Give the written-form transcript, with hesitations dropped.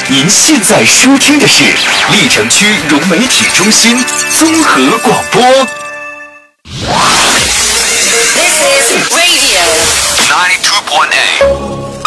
您现在收听的是历城区融媒体中心综合广播。